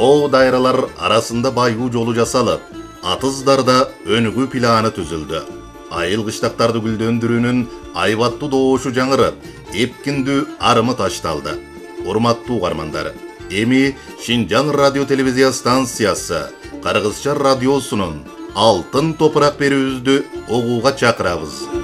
Тоо дайралар арасында байгуу жолу жасалып, атыздарда өнүгүү планы түзүлдү. Айыл кыштактарды гүлдөндүрүүнүн айбаттуу доошу жаңырып, эпкиндүү арымы ташталды. Урматтуу угармандар, эми Шинжаң радио телевизия станциясы Кыргызча радиосунун Алтын топурак берүүбүздү угууга чакырабыз.